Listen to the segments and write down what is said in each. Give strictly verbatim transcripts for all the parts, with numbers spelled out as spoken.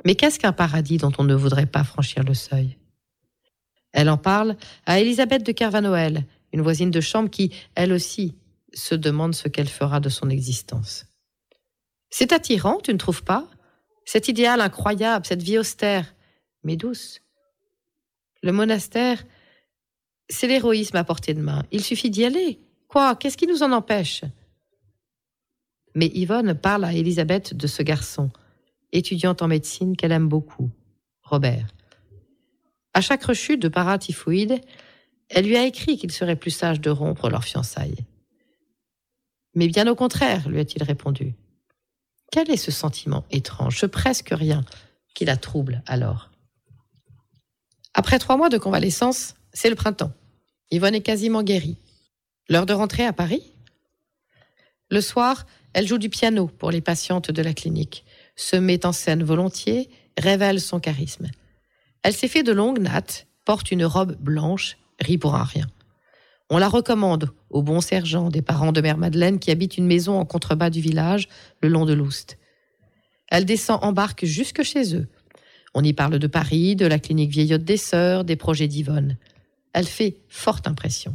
Mais qu'est-ce qu'un paradis dont on ne voudrait pas franchir le seuil ? Elle en parle à Élisabeth de Kervanoël, une voisine de chambre qui, elle aussi, se demande ce qu'elle fera de son existence. C'est attirant, tu ne trouves pas ? Cet idéal incroyable, cette vie austère, mais douce. Le monastère, c'est l'héroïsme à portée de main. Il suffit d'y aller. Quoi ? Qu'est-ce qui nous en empêche ? Mais Yvonne parle à Élisabeth de ce garçon, étudiante en médecine qu'elle aime beaucoup, Robert. À chaque rechute de paratyphoïde, elle lui a écrit qu'il serait plus sage de rompre leurs fiançailles. Mais bien au contraire, lui a-t-il répondu. Quel est ce sentiment étrange, ce presque rien, qui la trouble alors ? Après trois mois de convalescence, c'est le printemps. Yvonne est quasiment guérie. L'heure de rentrer à Paris ? Le soir, elle joue du piano pour les patientes de la clinique, se met en scène volontiers, révèle son charisme. Elle s'est fait de longues nattes, porte une robe blanche, rit pour un rien. On la recommande aux bons sergents des parents de Mère Madeleine qui habitent une maison en contrebas du village, le long de l'Oust. Elle descend en barque jusque chez eux. On y parle de Paris, de la clinique vieillotte des Sœurs, des projets d'Yvonne. Elle fait forte impression.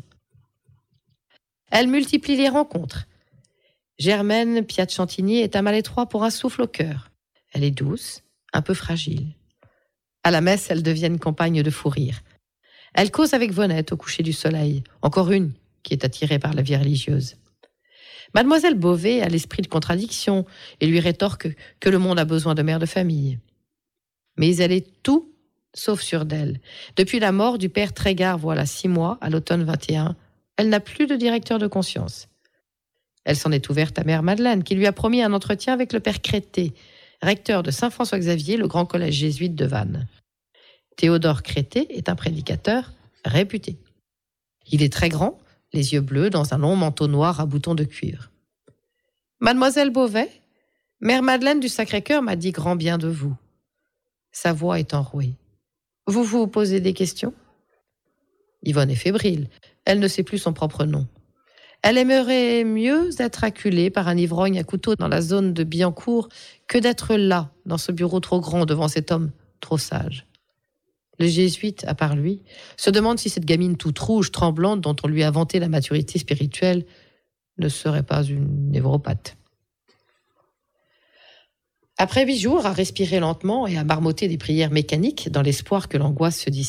Elle multiplie les rencontres. Germaine Piat-Chantigny est un malétroit pour un souffle au cœur. Elle est douce, un peu fragile. À la messe, elles deviennent compagnes de fou rire. Elle cause avec Vonette au coucher du soleil, encore une qui est attirée par la vie religieuse. Mademoiselle Beauvais a l'esprit de contradiction et lui rétorque que le monde a besoin de mères de famille. Mais elle est tout sauf sûre d'elle. Depuis la mort du père Trégard, voilà six mois, à l'automne vingt et un, elle n'a plus de directeur de conscience. Elle s'en est ouverte à Mère Madeleine, qui lui a promis un entretien avec le père Crété, recteur de Saint-François-Xavier, le grand collège jésuite de Vannes. Théodore Crété est un prédicateur réputé. Il est très grand, les yeux bleus, dans un long manteau noir à boutons de cuivre. « Mademoiselle Beauvais, Mère Madeleine du Sacré-Cœur m'a dit grand bien de vous. » Sa voix est enrouée. « Vous vous posez des questions ?» Yvonne est fébrile. Elle ne sait plus son propre nom. Elle aimerait mieux être acculée par un ivrogne à couteau dans la zone de Billancourt que d'être là, dans ce bureau trop grand, devant cet homme trop sage. Le jésuite, à part lui, se demande si cette gamine toute rouge, tremblante, dont on lui a vanté la maturité spirituelle, ne serait pas une névropathe. Après huit jours à respirer lentement et à marmotter des prières mécaniques dans l'espoir que l'angoisse se dissipe,